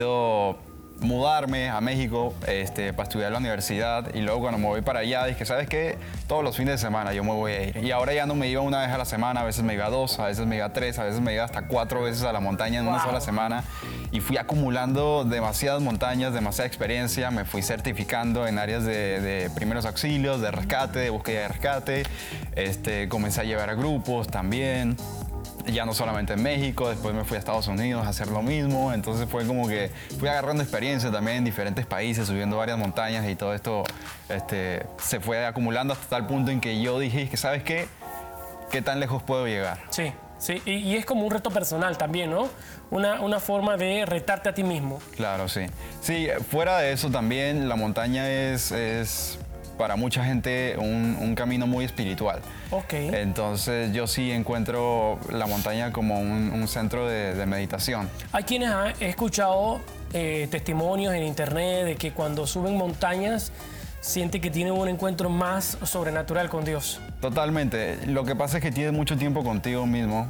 mudarme a México para estudiar en la universidad, y luego cuando me voy para allá dije, ¿sabes qué? Todos los fines de semana yo me voy a ir. Y ahora ya no me iba una vez a la semana, a veces me iba 2, a veces me iba 3, a veces me iba hasta 4 veces a la montaña en una sola semana, y fui acumulando demasiadas montañas, demasiada experiencia. Me fui certificando en áreas de primeros auxilios, de rescate, de búsqueda de rescate. Comencé a llevar a grupos también. Ya no solamente en México, después me fui a Estados Unidos a hacer lo mismo. Entonces fue como que fui agarrando experiencia también en diferentes países, subiendo varias montañas, y todo esto se fue acumulando hasta tal punto en que yo dije, ¿sabes qué? ¿Qué tan lejos puedo llegar? Sí, sí, y es como un reto personal también, ¿no? Una forma de retarte a ti mismo. Claro, sí. Sí, fuera de eso también la montaña es para mucha gente un camino muy espiritual. Ok. Entonces yo sí encuentro la montaña como un centro de meditación. Hay quienes han escuchado testimonios en internet de que cuando suben montañas sienten que tienen un encuentro más sobrenatural con Dios. Totalmente. Lo que pasa es que tienes mucho tiempo contigo mismo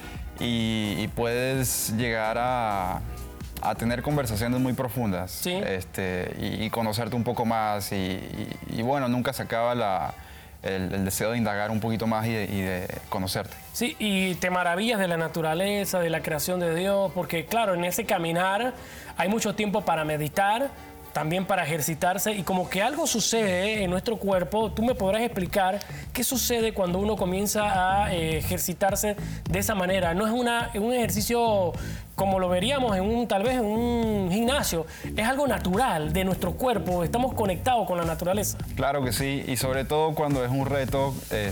y puedes llegar a tener conversaciones muy profundas. Sí. Y conocerte un poco más, y bueno, nunca se acaba el deseo de indagar un poquito más y de conocerte. Sí, y te maravillas de la naturaleza, de la creación de Dios, porque claro, en ese caminar hay mucho tiempo para meditar, también para ejercitarse, y como que algo sucede en nuestro cuerpo. Tú me podrás explicar qué sucede cuando uno comienza a ejercitarse de esa manera. No es un ejercicio como lo veríamos tal vez en un gimnasio. Es algo natural de nuestro cuerpo. Estamos conectados con la naturaleza. Claro que sí, y sobre todo cuando es un reto,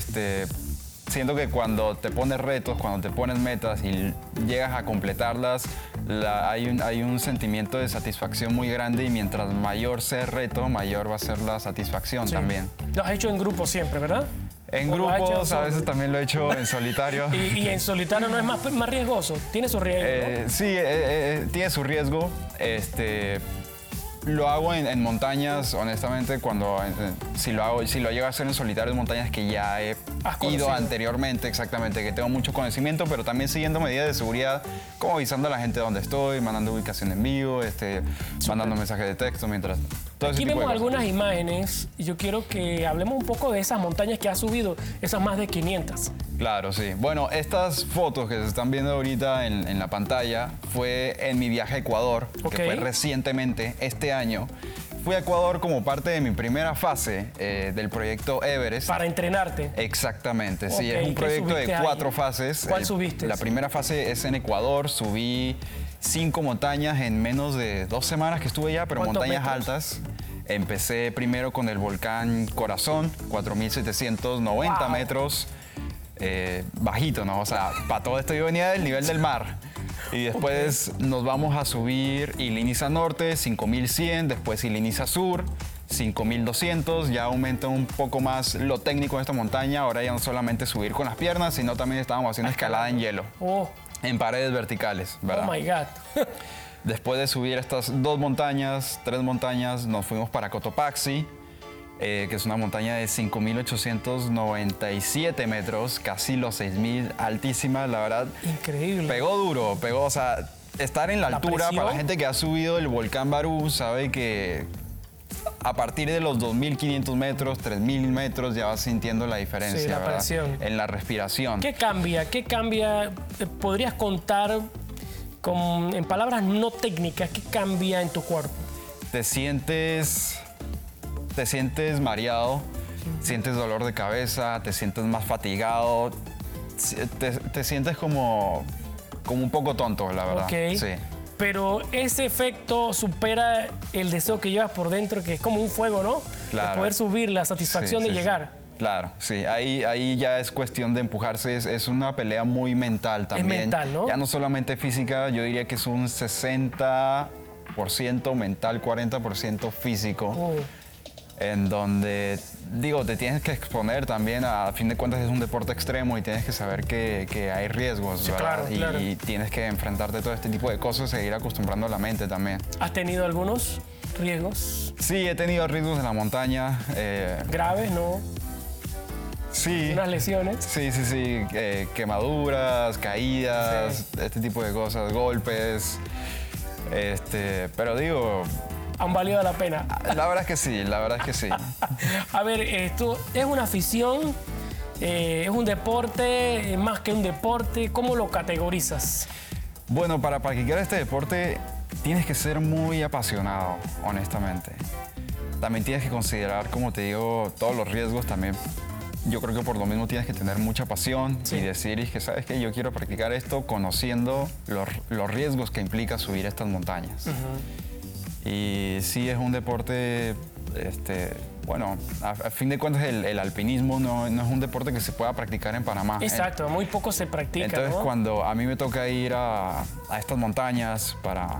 siento que cuando te pones retos, cuando te pones metas y llegas a completarlas, hay un sentimiento de satisfacción muy grande, y mientras mayor sea el reto, mayor va a ser la satisfacción también. Lo has hecho en grupo siempre, ¿verdad? En grupos, a veces también lo he hecho en solitario. ¿Y en solitario no es más riesgoso? ¿Tiene su riesgo? ¿No? Sí, tiene su riesgo. Lo hago en montañas, honestamente, si lo llego a hacer en solitario, en montañas que ya he ido anteriormente, exactamente, que tengo mucho conocimiento, pero también siguiendo medidas de seguridad, como avisando a la gente dónde estoy, mandando ubicación en vivo, mandando mensajes de texto mientras... Aquí vemos algunas imágenes, y yo quiero que hablemos un poco de esas montañas que has subido, esas más de 500. Claro, sí. Bueno, estas fotos que se están viendo ahorita en la pantalla fue en mi viaje a Ecuador, que fue recientemente, este año. Fui a Ecuador como parte de mi primera fase del proyecto Everest. Para entrenarte. Exactamente, sí. Es un proyecto de 4 fases. ¿Cuál subiste? La primera fase es en Ecuador. Subí 5 montañas en menos de 2 semanas que estuve allá, pero montañas altas. Empecé primero con el volcán Corazón, 4.790 metros. Bajito, ¿no? O sea, para todo esto yo venía del nivel del mar. Y después nos vamos a subir Iliniza Norte, 5.100, después Iliniza Sur, 5.200. Ya aumenta un poco más lo técnico de esta montaña. Ahora ya no solamente subir con las piernas, sino también estábamos haciendo escalada en hielo. En paredes verticales, ¿verdad? Oh my God. Después de subir estas 2 montañas, 3 montañas, nos fuimos para Cotopaxi, que es una montaña de 5.897 metros, casi los 6.000, altísima, la verdad. Increíble. Pegó duro, o sea, estar en la altura, para la gente que ha subido el volcán Barú, sabe que a partir de los 2.500 metros, 3.000 metros, ya vas sintiendo la diferencia, sí, la presión. En la respiración. ¿Qué cambia? ¿Qué cambia? ¿Podrías contar en palabras no técnicas qué cambia en tu cuerpo? Te sientes mareado, sientes dolor de cabeza, te sientes más fatigado, te sientes como un poco tonto, la verdad. Ok. Sí. Pero ese efecto supera el deseo que llevas por dentro, que es como un fuego, ¿no? Claro. De poder subir, la satisfacción de llegar. Claro, sí. Ahí ya es cuestión de empujarse. Es una pelea muy mental también. Es mental, ¿no? Ya no solamente física, yo diría que es un 60% mental, 40% físico. En donde, te tienes que exponer también. A fin de cuentas es un deporte extremo y tienes que saber que hay riesgos, sí, ¿verdad? Claro. Y tienes que enfrentarte a todo este tipo de cosas e ir acostumbrando a la mente también. ¿Has tenido algunos riesgos? Sí, he tenido riesgos en la montaña. ¿Graves, no? Sí. ¿Unas lesiones? Sí. Quemaduras, caídas, este tipo de cosas, golpes. Pero digo, ¿Han valido la pena? la verdad es que sí, la verdad es que sí. A ver, esto es una afición, es un deporte, más que un deporte. ¿Cómo lo categorizas? Bueno, para practicar este deporte tienes que ser muy apasionado, honestamente. También tienes que considerar, como te digo, todos los riesgos también. Yo creo que por lo mismo tienes que tener mucha pasión Sí. y decir, y que sabes que yo quiero practicar esto conociendo los riesgos que implica subir estas montañas. Y sí es un deporte, bueno, a fin de cuentas el alpinismo no es un deporte que se pueda practicar en Panamá. Exacto, muy poco se practica, Entonces, ¿no? cuando a mí me toca ir a estas montañas para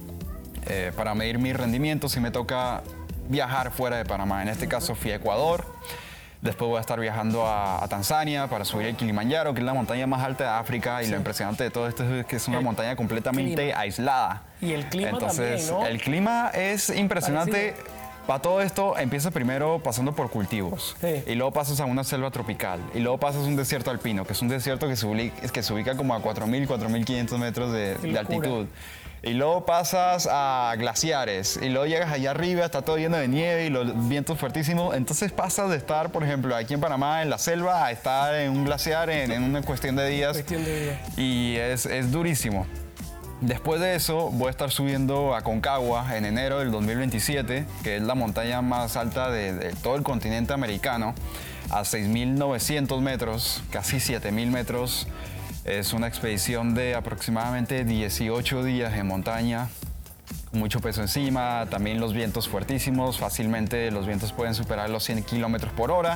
medir mis rendimientos, y me toca viajar fuera de Panamá. En este caso fui a Ecuador, después voy a estar viajando a Tanzania para subir el Kilimanjaro, que es la montaña más alta de África, y lo impresionante de todo esto es que es una montaña completamente clima. aislada. Y el clima Entonces, también, ¿no? el clima es impresionante. Parecido. Para todo esto empieza primero pasando por cultivos, Sí. y luego pasas a una selva tropical, y luego pasas a un desierto alpino, que es un desierto que se ubica como a 4.000, 4.500 metros de locura. altitud. Y luego pasas a glaciares, y luego llegas allá arriba, está todo lleno de nieve y los vientos fuertísimos. Entonces pasas de estar, por ejemplo, aquí en Panamá, en la selva, a estar en un glaciar en una cuestión de días. Cuestión de vida. Y es durísimo. Después de eso voy a estar subiendo a Concagua en enero del 2027, que es la montaña más alta de todo el continente americano, a 6.900 metros, casi 7.000 metros. Es una expedición de aproximadamente 18 días en montaña, con mucho peso encima, también los vientos fuertísimos, fácilmente los vientos pueden superar los 100 kilómetros por hora.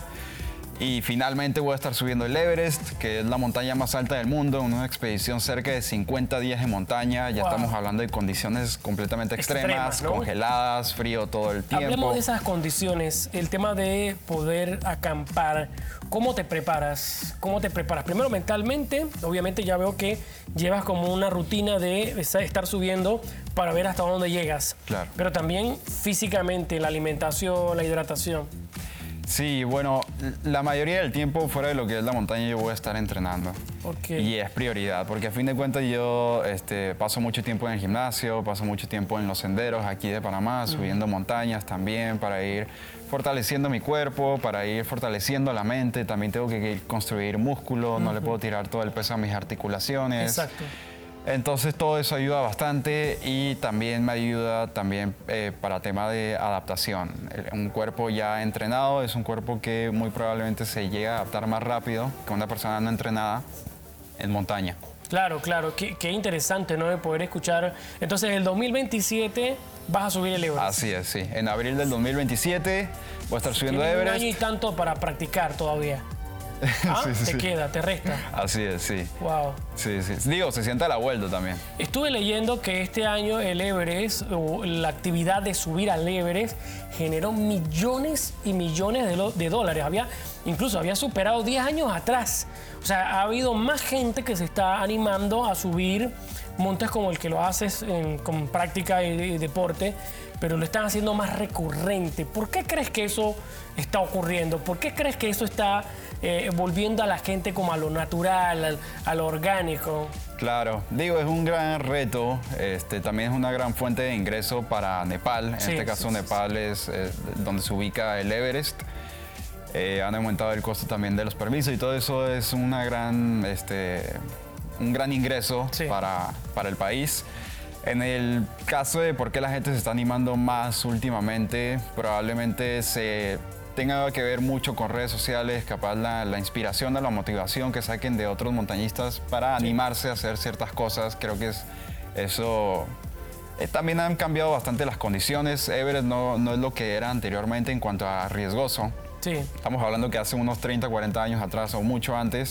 Y finalmente voy a estar subiendo el Everest, que es la montaña más alta del mundo, en una expedición cerca de 50 días en montaña. Ya Wow. estamos hablando de condiciones completamente extremas, Extremas, ¿no? congeladas, frío todo el tiempo. Hablemos de esas condiciones, el tema de poder acampar. ¿Cómo te preparas? ¿Cómo te preparas? Primero mentalmente, obviamente ya veo que llevas como una rutina de estar subiendo para ver hasta dónde llegas. Claro. Pero también físicamente, la alimentación, la hidratación. Sí, bueno, la mayoría del tiempo fuera de lo que es la montaña yo voy a estar entrenando. Ok. Y es prioridad, porque a fin de cuentas yo paso mucho tiempo en el gimnasio, paso mucho tiempo en los senderos aquí de Panamá, subiendo montañas también para ir fortaleciendo mi cuerpo, para ir fortaleciendo la mente. También tengo que construir músculo, no le puedo tirar todo el peso a mis articulaciones. Exacto. Entonces todo eso ayuda bastante, y también me ayuda para tema de adaptación. Un cuerpo ya entrenado es un cuerpo que muy probablemente se llega a adaptar más rápido que una persona no entrenada en montaña. Claro, claro. Qué interesante, ¿no? De poder escuchar. Entonces, el 2027 vas a subir el Everest. Así es, sí. En abril del 2027 voy a estar subiendo Tienes un Everest. año y tanto para practicar todavía. Ah, Sí, sí, te sí. queda, te resta. Así es, sí. Wow. Sí, sí. Digo, se siente a la vuelta también. Estuve leyendo que este año el Everest, o la actividad de subir al Everest, generó millones y millones de dólares. Incluso había superado 10 años atrás. O sea, ha habido más gente que se está animando a subir montes como el que lo haces con práctica y deporte, pero lo están haciendo más recurrente. ¿Por qué crees que eso está ocurriendo? ¿Por qué crees que eso está volviendo a la gente como a lo natural, a lo orgánico? Claro, digo, es un gran reto, también es una gran fuente de ingreso para Nepal. En Sí, este caso, sí, sí, Nepal es donde se ubica el Everest. Han aumentado el costo también de los permisos, y todo eso es un gran ingreso Sí. para el país. En el caso de por qué la gente se está animando más últimamente, probablemente se tenga que ver mucho con redes sociales, capaz la inspiración o la motivación que saquen de otros montañistas para animarse a hacer ciertas cosas. Creo que eso también han cambiado bastante las condiciones. Everest no es lo que era anteriormente en cuanto a riesgoso. Sí. Estamos hablando que hace unos 30, 40 años atrás o mucho antes,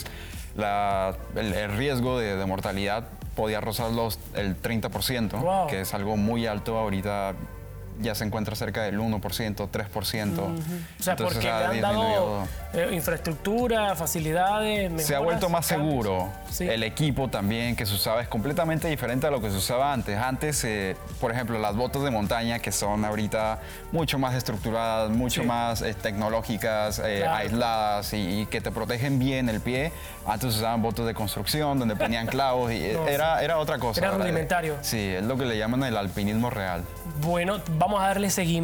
el riesgo de mortalidad podía rozar el 30%, Wow. que es algo muy alto ahorita. ya se encuentra cerca del 1%, 3%. O sea, porque le han dado infraestructura, facilidades, mejoras. Se ha vuelto más seguro. Sí. El equipo también que se usaba es completamente diferente a lo que se usaba antes. Antes, por ejemplo, las botas de montaña, que son ahorita mucho más estructuradas, mucho más tecnológicas, aisladas y que te protegen bien el pie. Antes se usaban botas de construcción donde ponían clavos y era otra cosa. Era rudimentario. Sí, es lo que le llaman el alpinismo real. Bueno, vamos a darle seguimiento